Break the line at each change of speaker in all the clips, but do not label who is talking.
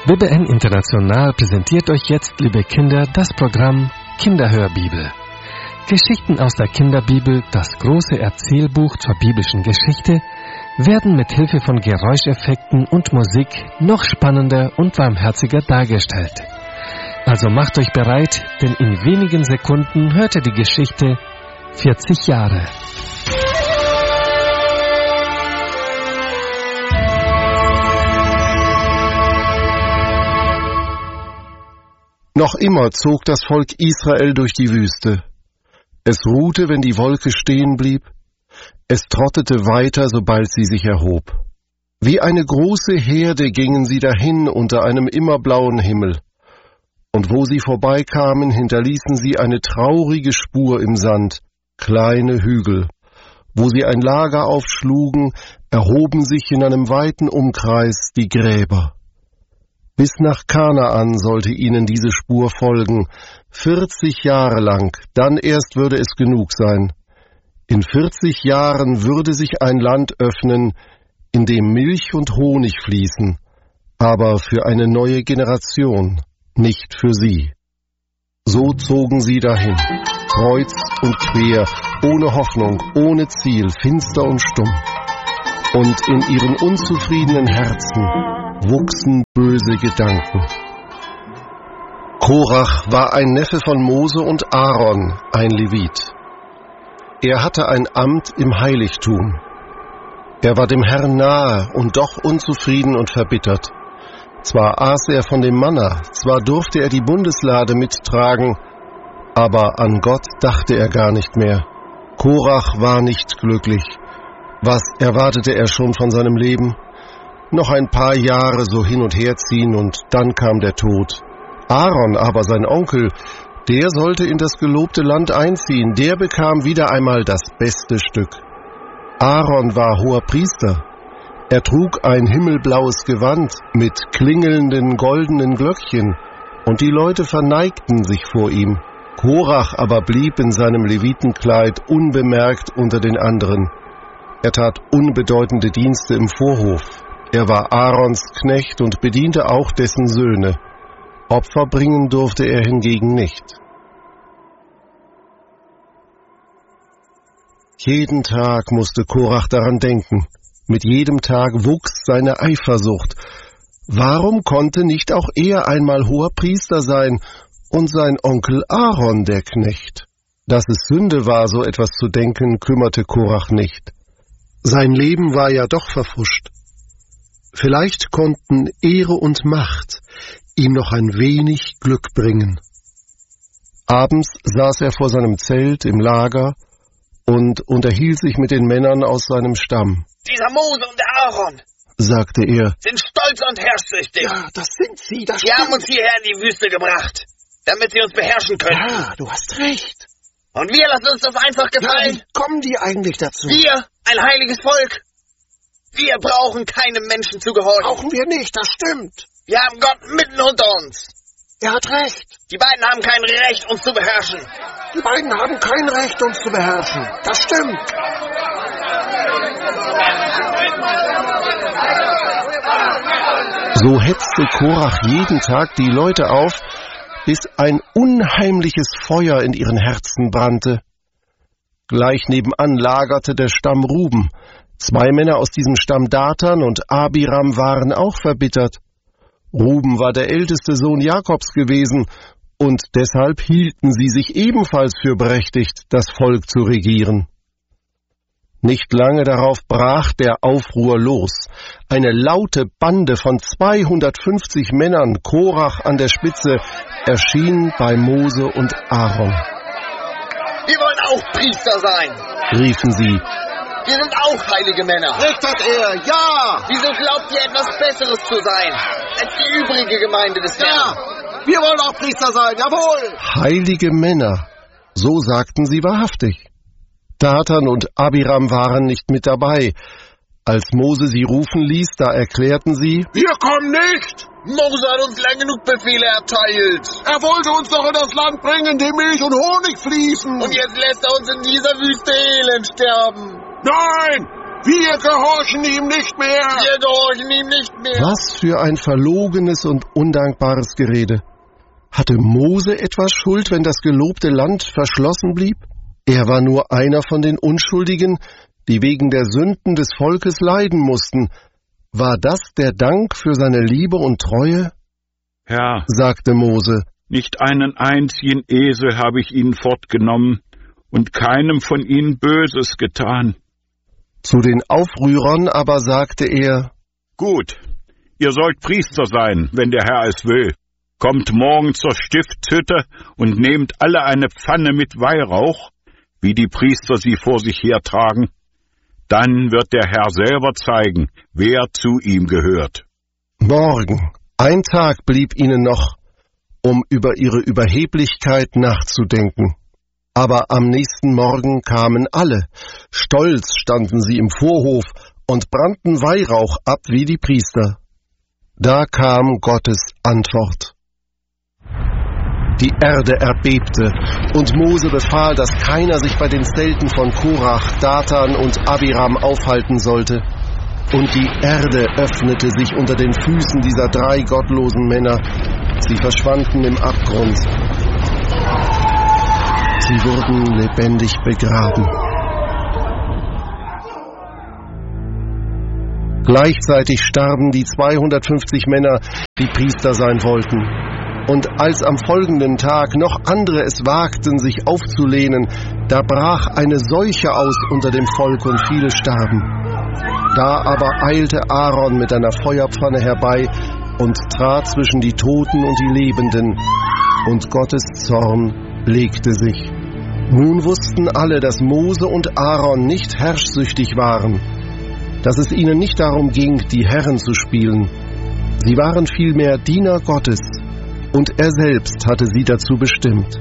WBN International präsentiert euch jetzt, liebe Kinder, das Programm Kinderhörbibel. Geschichten aus der Kinderbibel, das große Erzählbuch zur biblischen Geschichte, werden mit Hilfe von Geräuscheffekten und Musik noch spannender und warmherziger dargestellt. Also macht euch bereit, denn in wenigen Sekunden hört ihr die Geschichte 40 Jahre.
Noch immer zog das Volk Israel durch die Wüste. Es ruhte, wenn die Wolke stehen blieb. Es trottete weiter, sobald sie sich erhob. Wie eine große Herde gingen sie dahin unter einem immerblauen Himmel. Und wo sie vorbeikamen, hinterließen sie eine traurige Spur im Sand, kleine Hügel. Wo sie ein Lager aufschlugen, erhoben sich in einem weiten Umkreis die Gräber. Bis nach Kanaan sollte ihnen diese Spur folgen, 40 Jahre lang, dann erst würde es genug sein. In 40 Jahren würde sich ein Land öffnen, in dem Milch und Honig fließen, aber für eine neue Generation, nicht für sie. So zogen sie dahin, kreuz und quer, ohne Hoffnung, ohne Ziel, finster und stumm. Und in ihren unzufriedenen Herzen wuchsen böse Gedanken. Korach war ein Neffe von Mose und Aaron, ein Levit. Er hatte ein Amt im Heiligtum. Er war dem Herrn nahe und doch unzufrieden und verbittert. Zwar aß er von dem Manna, zwar durfte er die Bundeslade mittragen, aber an Gott dachte er gar nicht mehr. Korach war nicht glücklich. Was erwartete er schon von seinem Leben? Noch ein paar Jahre so hin und her ziehen und dann kam der Tod. Aaron aber, sein Onkel, der sollte in das gelobte Land einziehen, der bekam wieder einmal das beste Stück. Aaron war Hoherpriester. Er trug ein himmelblaues Gewand mit klingelnden goldenen Glöckchen und die Leute verneigten sich vor ihm. Korach aber blieb in seinem Levitenkleid unbemerkt unter den anderen. Er tat unbedeutende Dienste im Vorhof. Er war Aarons Knecht und bediente auch dessen Söhne. Opfer bringen durfte er hingegen nicht. Jeden Tag musste Korach daran denken. Mit jedem Tag wuchs seine Eifersucht. Warum konnte nicht auch er einmal Hoherpriester sein und sein Onkel Aaron der Knecht? Dass es Sünde war, so etwas zu denken, kümmerte Korach nicht. Sein Leben war ja doch verpfuscht. Vielleicht konnten Ehre und Macht ihm noch ein wenig Glück bringen. Abends saß er vor seinem Zelt im Lager und unterhielt sich mit den Männern aus seinem Stamm.
Dieser Mose und der Aaron,
sagte er,
sind stolz und herrschsüchtig.
Ja, das sind sie, das
Sie haben
stimmt.
uns hierher in die Wüste gebracht, damit sie uns beherrschen können.
Ja, du hast recht.
Und wir lassen uns das einfach
Ja,
gefallen.
wie kommen die eigentlich dazu?
Wir, ein heiliges Volk. Wir brauchen keinem Menschen zu gehorchen.
Brauchen wir nicht, das stimmt.
Wir haben Gott mitten unter uns.
Er hat recht.
Die beiden haben kein Recht, uns zu beherrschen.
Die beiden haben kein Recht, uns zu beherrschen. Das stimmt.
So hetzte Korach jeden Tag die Leute auf, bis ein unheimliches Feuer in ihren Herzen brannte. Gleich nebenan lagerte der Stamm Ruben. 2 Männer aus diesem Stamm Datan und Abiram waren auch verbittert. Ruben war der älteste Sohn Jakobs gewesen, und deshalb hielten sie sich ebenfalls für berechtigt, das Volk zu regieren. Nicht lange darauf brach der Aufruhr los. Eine laute Bande von 250 Männern, Korach an der Spitze, erschien bei Mose und Aaron.
Wir wollen auch Priester sein.
Riefen sie.
Wir sind auch heilige Männer.
Recht hat er, ja.
Wieso glaubt ihr, etwas Besseres zu sein als die übrige Gemeinde des Herrn?
Ja, wir wollen auch Priester sein, jawohl.
Heilige Männer, so sagten sie wahrhaftig. Datan und Abiram waren nicht mit dabei. Als Mose sie rufen ließ, da erklärten sie,
Wir kommen nicht.
Mose hat uns lang genug Befehle erteilt.
Er wollte uns doch in das Land bringen, in dem Milch und Honig fließen.
Und jetzt lässt er uns in dieser Wüste elend sterben.
Nein, Wir gehorchen ihm nicht mehr.
Wir gehorchen ihm nicht mehr.
Was für ein verlogenes und undankbares Gerede. Hatte Mose etwas Schuld, wenn das gelobte Land verschlossen blieb? Er war nur einer von den Unschuldigen, die wegen der Sünden des Volkes leiden mussten. War das der Dank für seine Liebe und Treue?
Herr,
sagte Mose,
nicht einen einzigen Esel habe ich ihnen fortgenommen und keinem von ihnen Böses getan.
Zu den Aufrührern aber sagte er,
Gut, ihr sollt Priester sein, wenn der Herr es will. Kommt morgen zur Stiftshütte und nehmt alle eine Pfanne mit Weihrauch, wie die Priester sie vor sich hertragen. Dann wird der Herr selber zeigen, wer zu ihm gehört.
Morgen, ein Tag blieb ihnen noch, um über ihre Überheblichkeit nachzudenken. Aber am nächsten Morgen kamen alle. Stolz standen sie im Vorhof und brannten Weihrauch ab wie die Priester. Da kam Gottes Antwort. Die Erde erbebte, und Mose befahl, dass keiner sich bei den Zelten von Korach, Datan und Abiram aufhalten sollte. Und die Erde öffnete sich unter den Füßen dieser 3 gottlosen Männer. Sie verschwanden im Abgrund. Sie wurden lebendig begraben. Gleichzeitig starben die 250 Männer, die Priester sein wollten. Und als am folgenden Tag noch andere es wagten, sich aufzulehnen, da brach eine Seuche aus unter dem Volk und viele starben. Da aber eilte Aaron mit einer Feuerpfanne herbei und trat zwischen die Toten und die Lebenden, und Gottes Zorn legte sich. Nun wussten alle, dass Mose und Aaron nicht herrschsüchtig waren, dass es ihnen nicht darum ging, die Herren zu spielen. Sie waren vielmehr Diener Gottes, und er selbst hatte sie dazu bestimmt.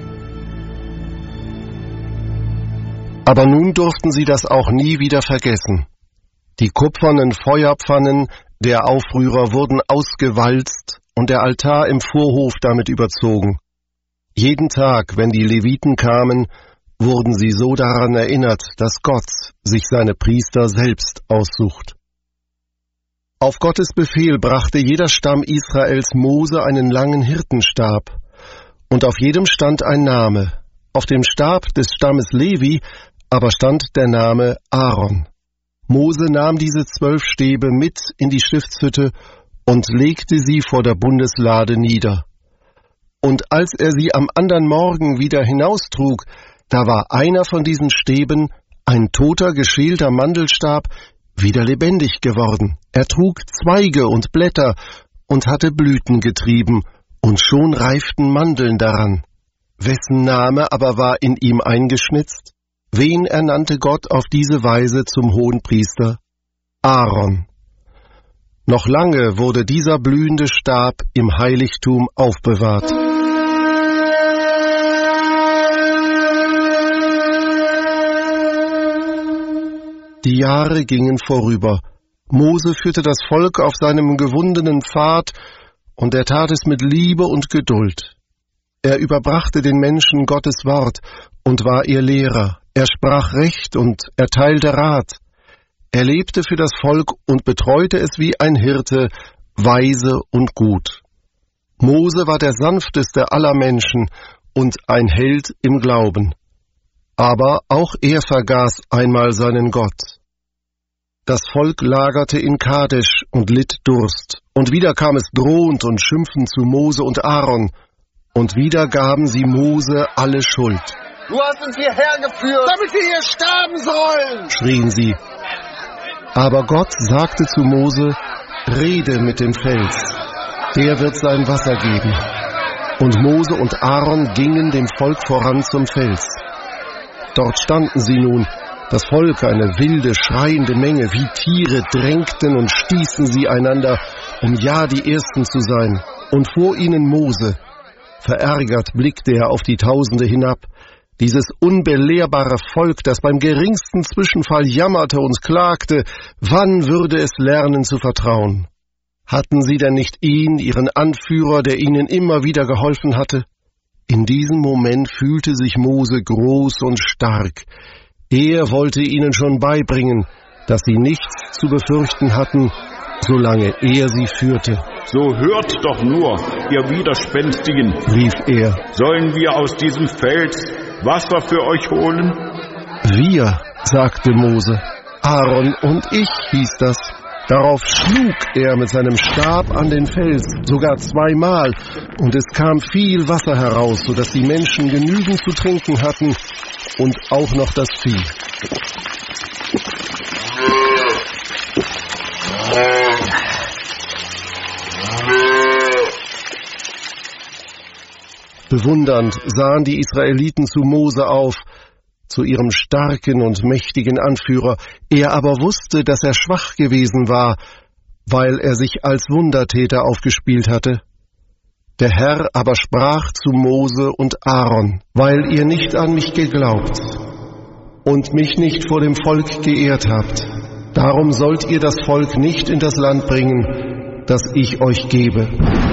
Aber nun durften sie das auch nie wieder vergessen. Die kupfernen Feuerpfannen der Aufrührer wurden ausgewalzt und der Altar im Vorhof damit überzogen. Jeden Tag, wenn die Leviten kamen, wurden sie so daran erinnert, dass Gott sich seine Priester selbst aussucht. Auf Gottes Befehl brachte jeder Stamm Israels Mose einen langen Hirtenstab, und auf jedem stand ein Name. Auf dem Stab des Stammes Levi aber stand der Name Aaron. Mose nahm diese 12 Stäbe mit in die Stiftshütte und legte sie vor der Bundeslade nieder. Und als er sie am andern Morgen wieder hinaustrug, da war einer von diesen Stäben, ein toter, geschälter Mandelstab, wieder lebendig geworden. Er trug Zweige und Blätter und hatte Blüten getrieben, und schon reiften Mandeln daran. Wessen Name aber war in ihm eingeschnitzt? Wen ernannte Gott auf diese Weise zum Hohenpriester? Aaron. Noch lange wurde dieser blühende Stab im Heiligtum aufbewahrt. Die Jahre gingen vorüber. Mose führte das Volk auf seinem gewundenen Pfad, und er tat es mit Liebe und Geduld. Er überbrachte den Menschen Gottes Wort und war ihr Lehrer. Er sprach Recht und erteilte Rat. Er lebte für das Volk und betreute es wie ein Hirte, weise und gut. Mose war der sanfteste aller Menschen und ein Held im Glauben. Aber auch er vergaß einmal seinen Gott. Das Volk lagerte in Kadesh und litt Durst. Und wieder kam es drohend und schimpfend zu Mose und Aaron. Und wieder gaben sie Mose alle Schuld.
Du hast uns hierher geführt,
damit wir hier sterben sollen,
schrien sie. Aber Gott sagte zu Mose, rede mit dem Fels, der wird sein Wasser geben. Und Mose und Aaron gingen dem Volk voran zum Fels. Dort standen sie nun, das Volk, eine wilde, schreiende Menge, wie Tiere, drängten und stießen sie einander, um ja die Ersten zu sein. Und vor ihnen Mose. Verärgert blickte er auf die Tausende hinab, dieses unbelehrbare Volk, das beim geringsten Zwischenfall jammerte und klagte, wann würde es lernen zu vertrauen? Hatten sie denn nicht ihn, ihren Anführer, der ihnen immer wieder geholfen hatte? In diesem Moment fühlte sich Mose groß und stark. Er wollte ihnen schon beibringen, dass sie nichts zu befürchten hatten, solange er sie führte.
So hört doch nur, ihr Widerspenstigen,
rief er.
Sollen wir aus diesem Fels Wasser für euch holen?
Wir, sagte Mose. Aaron und ich hieß das. Darauf schlug er mit seinem Stab an den Fels, sogar 2-mal, und es kam viel Wasser heraus, sodass die Menschen genügend zu trinken hatten und auch noch das Vieh. Bewundernd sahen die Israeliten zu Mose auf, zu ihrem starken und mächtigen Anführer. Er aber wusste, dass er schwach gewesen war, weil er sich als Wundertäter aufgespielt hatte. Der Herr aber sprach zu Mose und Aaron: Weil ihr nicht an mich geglaubt und mich nicht vor dem Volk geehrt habt, darum sollt ihr das Volk nicht in das Land bringen, das ich euch gebe.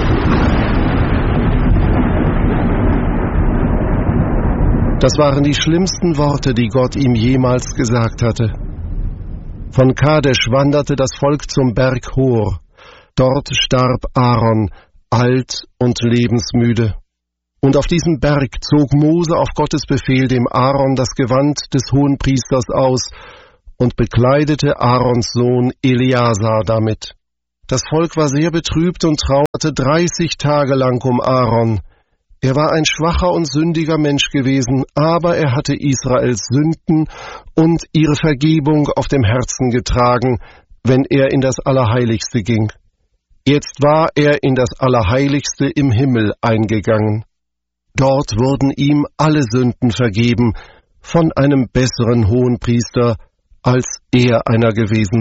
Das waren die schlimmsten Worte, die Gott ihm jemals gesagt hatte. Von Kadesh wanderte das Volk zum Berg Hor. Dort starb Aaron, alt und lebensmüde. Und auf diesem Berg zog Mose auf Gottes Befehl dem Aaron das Gewand des Hohenpriesters aus und bekleidete Aarons Sohn Eleazar damit. Das Volk war sehr betrübt und trauerte 30 Tage lang um Aaron. Er war ein schwacher und sündiger Mensch gewesen, aber er hatte Israels Sünden und ihre Vergebung auf dem Herzen getragen, wenn er in das Allerheiligste ging. Jetzt war er in das Allerheiligste im Himmel eingegangen. Dort wurden ihm alle Sünden vergeben, von einem besseren Hohenpriester, als er einer gewesen